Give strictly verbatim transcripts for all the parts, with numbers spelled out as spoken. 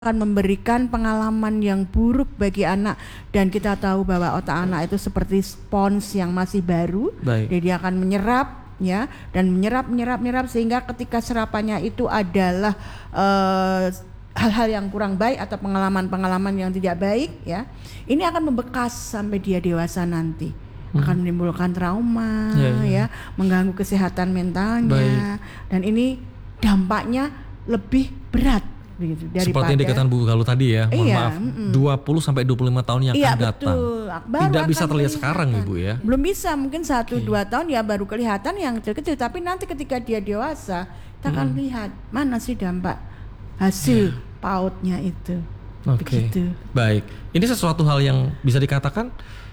akan memberikan pengalaman yang buruk bagi anak, dan kita tahu bahwa otak anak itu seperti spons yang masih baru. Baik. Jadi dia akan menyerap ya, dan menyerap menyerap menyerap sehingga ketika serapannya itu adalah uh, hal-hal yang kurang baik atau pengalaman-pengalaman yang tidak baik ya, ini akan membekas sampai dia dewasa nanti. Hmm. Akan menimbulkan trauma ya, ya. ya, mengganggu kesehatan mentalnya. Baik. Dan ini dampaknya lebih berat begitu, daripada seperti yang dikatakan Bu Galuh tadi ya, mohon iya, maaf, mm-mm. dua puluh sampai dua puluh lima tahun yang iya, akan datang. Baru tidak bisa terlihat kelihatan. sekarang Ibu ya. Belum bisa, mungkin satu dua okay. tahun ya baru kelihatan yang kecil-kecil, tapi nanti ketika dia dewasa kita akan hmm. lihat mana sih dampak hasil yeah. pautnya itu. Oke. Okay. Baik. Ini sesuatu hal yang bisa dikatakan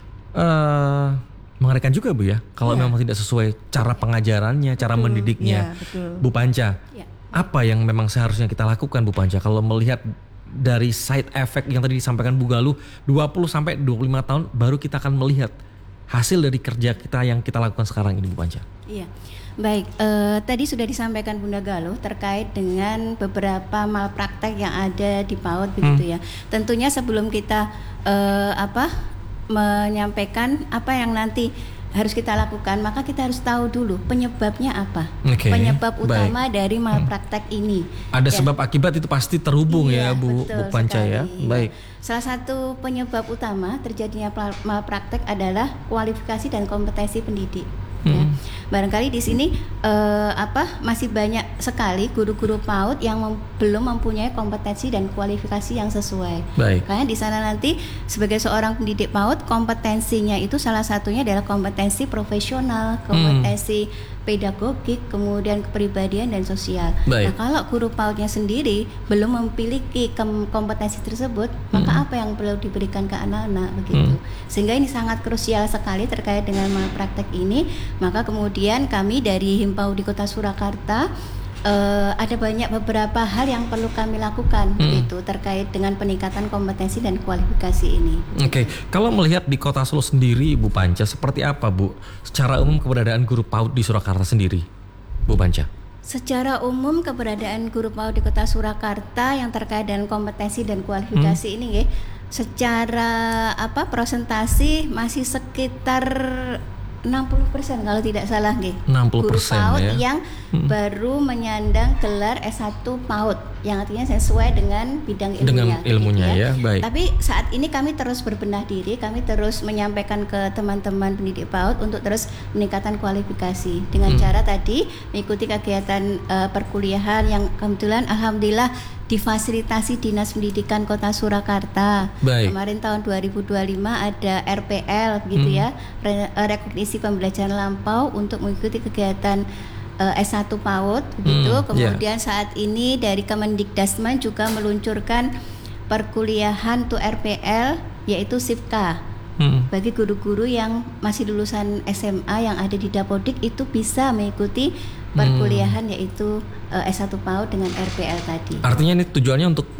uh, mengerikan juga Bu ya, kalau yeah. memang tidak sesuai cara pengajarannya, cara betul. mendidiknya. Yeah, betul. Bu Panca. Yeah. Apa yang memang seharusnya kita lakukan Bu Panca kalau melihat dari side effect yang tadi disampaikan Bu Galuh, dua puluh sampai dua puluh lima tahun baru kita akan melihat hasil dari kerja kita yang kita lakukan sekarang ini Bu Panca. Iya. Baik, eh, tadi sudah disampaikan Bunda Galuh terkait dengan beberapa malpraktek yang ada di PAUD begitu hmm. ya. Tentunya sebelum kita eh, apa menyampaikan apa yang nanti harus kita lakukan, maka kita harus tahu dulu penyebabnya apa. Okay. Penyebab utama Baik. dari malpraktek hmm. ini. Ada ya. sebab akibat itu pasti terhubung iya, ya Bu, Bu Panca sekali. ya. Baik. Salah satu penyebab utama terjadinya malpraktek adalah kualifikasi dan kompetensi pendidik. Hmm. Ya. Barangkali di sini eh, apa masih banyak sekali guru-guru PAUD yang mem- belum mempunyai kompetensi dan kualifikasi yang sesuai. Baik. Karena di sana nanti sebagai seorang pendidik PAUD, kompetensinya itu salah satunya adalah kompetensi profesional, kompetensi hmm. pedagogik, kemudian kepribadian dan sosial. Baik. Nah, kalau guru PAUDnya sendiri belum memiliki kompetensi tersebut, hmm. maka apa yang perlu diberikan ke anak-anak begitu. Hmm. Sehingga ini sangat krusial sekali terkait dengan malpraktek ini. Maka kemudian kami dari Himpau di Kota Surakarta uh, ada banyak beberapa hal yang perlu kami lakukan hmm. begitu terkait dengan peningkatan kompetensi dan kualifikasi ini. Oke, okay. Kalau melihat di Kota Solo sendiri Bu Panca, seperti apa Bu secara umum keberadaan guru PAUD di Surakarta sendiri, Bu Panca? Secara umum keberadaan guru PAUD di Kota Surakarta yang terkait dengan kompetensi dan kualifikasi hmm. ini ya, secara apa persentase masih sekitar enam puluh persen kalau tidak salah nggih. enam puluh persen guru PAUD ya. yang hmm. baru menyandang gelar S satu PAUD yang artinya sesuai dengan bidang ilmunya. Dengan ilmunya gitu ya. ya, baik. Tapi saat ini kami terus berbenah diri, kami terus menyampaikan ke teman-teman pendidik PAUD untuk terus meningkatkan kualifikasi dengan hmm. cara tadi mengikuti kegiatan uh, perkuliahan yang kebetulan alhamdulillah difasilitasi Dinas Pendidikan Kota Surakarta. Baik. Kemarin tahun dua ribu dua puluh lima ada R P L gitu hmm. ya, Re- rekognisi pembelajaran lampau untuk mengikuti kegiatan uh, S satu PAUD gitu. Hmm. Kemudian yeah. saat ini dari Kemendikdasman juga meluncurkan perkuliahan to R P L yaitu SIPKA. Hmm. Bagi guru-guru yang masih lulusan S M A yang ada di Dapodik itu bisa mengikuti perkuliahan hmm. yaitu uh, S satu PAUD dengan R P L tadi. Artinya ini tujuannya untuk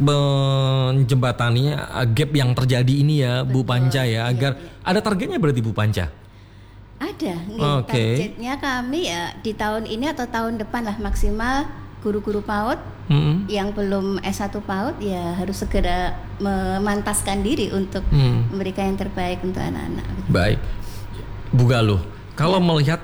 menjembatani gap yang terjadi ini ya. Betul. Bu Panca ya, agar iya, iya. ada targetnya berarti Bu Panca? Ada, nih, okay. targetnya kami ya di tahun ini atau tahun depan lah maksimal guru-guru PAUD hmm. yang belum S satu PAUD ya harus segera memantaskan diri untuk hmm. memberikan yang terbaik untuk anak-anak. Baik, Bu Galuh, kalau ya. melihat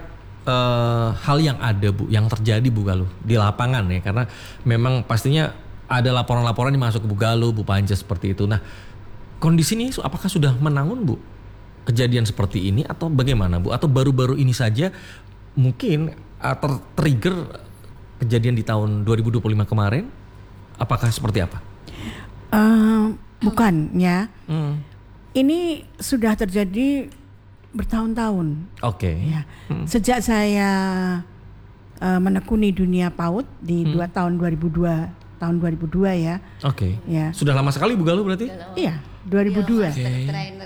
uh, hal yang ada Bu, yang terjadi Bu Galuh di lapangan ya, karena memang pastinya ada laporan-laporan yang masuk ke Bu Galuh, Bu Panca seperti itu. Nah, kondisi ini apakah sudah menangun Bu kejadian seperti ini atau bagaimana Bu? Atau baru-baru ini saja mungkin uh, ter-trigger kejadian di tahun dua ribu dua puluh lima kemarin, apakah seperti apa? Uh, bukan ya. Hmm. Ini sudah terjadi bertahun-tahun. Oke. Okay. Ya. Hmm. Sejak saya uh, menekuni dunia PAUD di hmm. dua, tahun dua ribu dua, tahun dua ribu dua ya. Oke. Okay. Ya. Sudah lama sekali Bu Galuh berarti? Iya, dua ribu dua. Okay.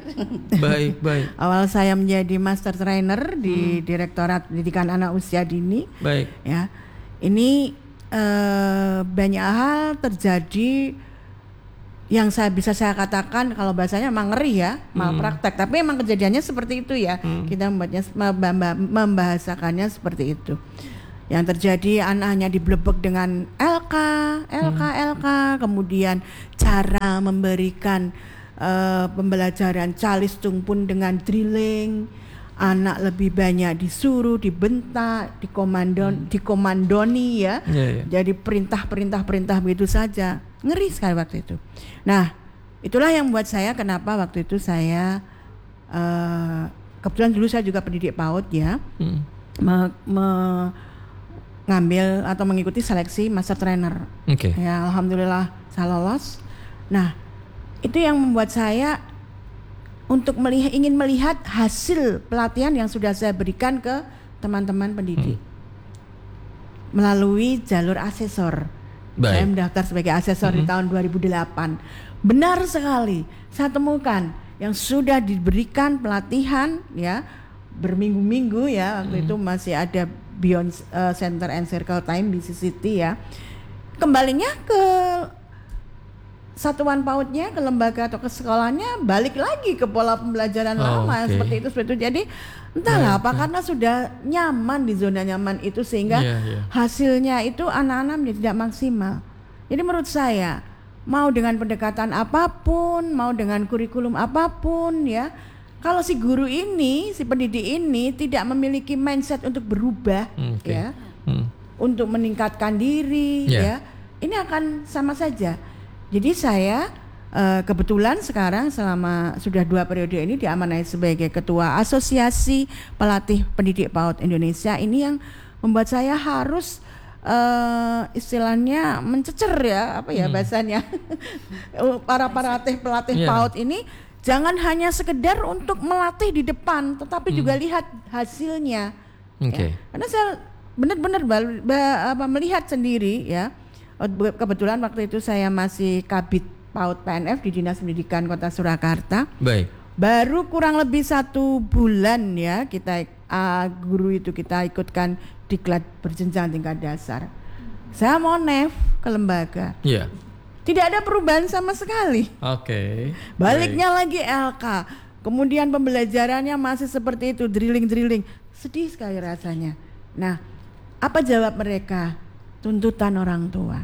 baik, baik. Awal saya menjadi master trainer di hmm. Direktorat Pendidikan Anak Usia Dini. Baik. Ya. Ini eh, banyak hal terjadi yang saya bisa saya katakan kalau bahasanya memang ngeri ya, malpraktek. Hmm. Tapi memang kejadiannya seperti itu ya. Hmm. Kita membuatnya membahasakannya seperti itu. Yang terjadi anaknya diblebek dengan elk K, L K, L K, kemudian cara memberikan uh, pembelajaran calistung pun dengan drilling, anak lebih banyak disuruh, dibentak, dikomandon, hmm. dikomandoni ya, yeah, yeah. Jadi perintah-perintah-perintah begitu saja, ngeri sekali waktu itu. Nah, itulah yang membuat saya kenapa waktu itu saya uh, kebetulan dulu saya juga pendidik PAUD ya, hmm. me, me, ngambil atau mengikuti seleksi master trainer. Okay. Ya, alhamdulillah saya lolos. Nah, itu yang membuat saya untuk melihat, ingin melihat hasil pelatihan yang sudah saya berikan ke teman-teman pendidik hmm. melalui jalur asesor. Baik. Saya mendaftar sebagai asesor hmm. di tahun dua ribu delapan. Benar sekali, saya temukan yang sudah diberikan pelatihan ya berminggu-minggu ya, waktu hmm. itu masih ada Beyond uh, Center and Circle Time B C C T ya, kembalinya ke satuan PAUD-nya, ke lembaga atau ke sekolahnya, balik lagi ke pola pembelajaran oh, lama okay. seperti itu seperti itu. Jadi entahlah yeah, apa yeah. karena sudah nyaman di zona nyaman itu sehingga yeah, yeah. hasilnya itu anak-anak menjadi tidak maksimal. Jadi menurut saya mau dengan pendekatan apapun, mau dengan kurikulum apapun ya, kalau si guru ini, si pendidik ini tidak memiliki mindset untuk berubah okay. ya, hmm. untuk meningkatkan diri yeah. ya, ini akan sama saja. Jadi saya uh, kebetulan sekarang selama sudah dua periode ini diamanai sebagai ketua Asosiasi Pelatih Pendidik PAUD Indonesia. Ini yang membuat saya harus uh, istilahnya mencecer ya, apa ya hmm. bahasanya para pelatih pelatih yeah. PAUD ini. Jangan hanya sekedar untuk melatih di depan, tetapi hmm. juga lihat hasilnya. Okay. Ya. Karena saya benar-benar ba- ba- apa, melihat sendiri ya. Kebetulan waktu itu saya masih Kabid PAUD P N F di Dinas Pendidikan Kota Surakarta. Baik. Baru kurang lebih satu bulan ya kita uh, guru itu kita ikutkan diklat berjenjang tingkat dasar. Saya mau N E F ke lembaga. Iya. Yeah. Tidak ada perubahan sama sekali. Oke. Okay. Baliknya Baik. lagi L K. Kemudian pembelajarannya masih seperti itu, drilling-drilling. Sedih sekali rasanya. Nah, apa jawab mereka? Tuntutan orang tua.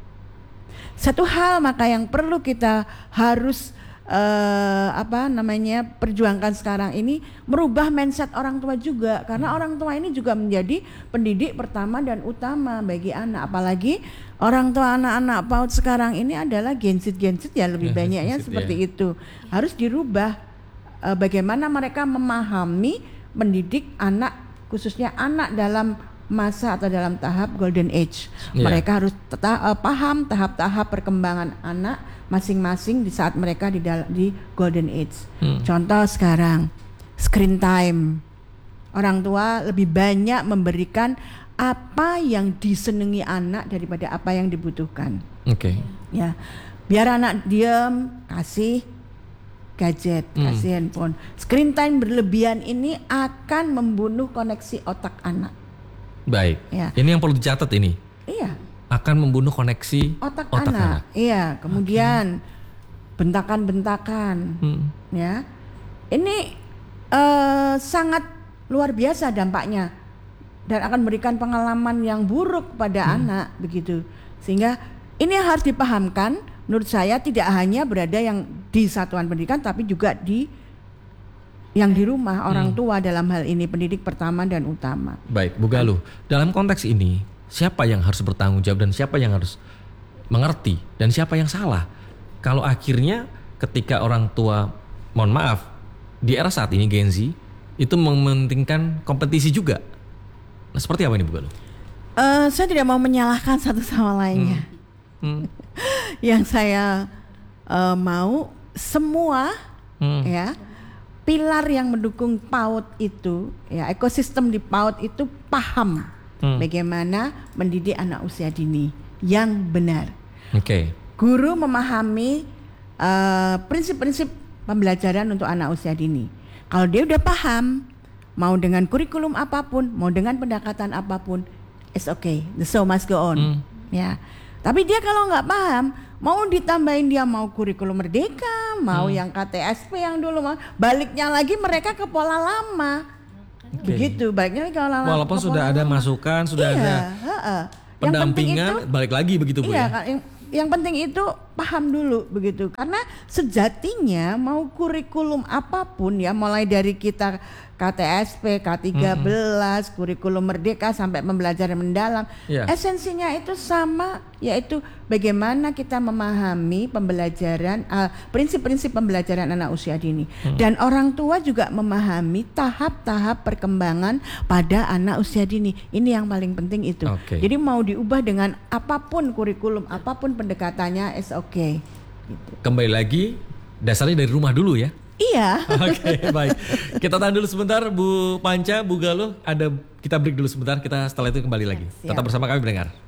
Satu hal maka yang perlu kita harus uh, apa namanya perjuangkan sekarang ini, merubah mindset orang tua juga, karena hmm. orang tua ini juga menjadi pendidik pertama dan utama bagi anak, apalagi orang tua anak-anak PAUD sekarang ini adalah gensit-gensit ya lebih ya, banyaknya seperti ya. Itu harus dirubah uh, bagaimana mereka memahami mendidik anak, khususnya anak dalam masa atau dalam tahap golden age. Yeah. Mereka harus teta, uh, paham tahap-tahap perkembangan anak masing-masing di saat mereka di, dal- di golden age. Hmm. Contoh sekarang screen time. Orang tua lebih banyak memberikan apa yang disenangi anak daripada apa yang dibutuhkan. Oke. Okay. Ya, biar anak diam, kasih gadget, hmm. kasih handphone. Screen time berlebihan ini akan membunuh koneksi otak anak. Baik. Ya. Ini yang perlu dicatat ini. Iya. Akan membunuh koneksi otak, otak anak. anak. Iya. Kemudian okay. bentakan-bentakan. Hmm. Ya. Ini uh, sangat luar biasa dampaknya dan akan memberikan pengalaman yang buruk pada hmm. anak begitu. Sehingga ini harus dipahamkan. Menurut saya tidak hanya berada yang di satuan pendidikan, tapi juga di yang di rumah orang hmm. tua dalam hal ini pendidik pertama dan utama. Baik, Bu Galuh, dalam konteks ini siapa yang harus bertanggung jawab dan siapa yang harus mengerti dan siapa yang salah? Kalau akhirnya ketika orang tua, mohon maaf, di era saat ini Gen Z itu mementingkan kompetisi juga. Nah, seperti apa ini Bu Galuh? Uh, saya tidak mau menyalahkan satu sama lainnya. Hmm. Hmm. Yang saya uh, mau semua hmm. ya pilar yang mendukung PAUD itu, ya ekosistem di PAUD itu paham hmm. bagaimana mendidik anak usia dini yang benar. Oke. Okay. Guru memahami uh, prinsip-prinsip pembelajaran untuk anak usia dini. Kalau dia udah paham, mau dengan kurikulum apapun, mau dengan pendekatan apapun, it's okay. The show must go on. Hmm. Ya. Tapi dia kalau nggak paham, mau ditambahin dia mau kurikulum merdeka, mau hmm. yang K T S P yang dulu, mau baliknya lagi mereka ke pola lama. Okay. Begitu, baiknya ke pola lama. Walaupun sudah ada lama. Masukan, sudah iya, ada. Uh-uh. pendampingan balik lagi begitu Bu iya, ya. Yang, yang penting itu paham dulu begitu. Karena sejatinya mau kurikulum apapun ya, mulai dari kita K T S P, K tiga belas, mm-hmm. kurikulum merdeka sampai pembelajaran mendalam, yeah. esensinya itu sama, yaitu bagaimana kita memahami pembelajaran, uh, prinsip-prinsip pembelajaran anak usia dini. Hmm. Dan orang tua juga memahami tahap-tahap perkembangan pada anak usia dini. Ini yang paling penting itu. Okay. Jadi mau diubah dengan apapun kurikulum, apapun pendekatannya, is okay. Gitu. Kembali lagi, dasarnya dari rumah dulu ya. Iya. Oke, okay, baik. Kita tahan dulu sebentar Bu Panca, Bu Galuh, ada kita break dulu sebentar, kita setelah itu kembali lagi. Siap. Tetap bersama kami pendengar.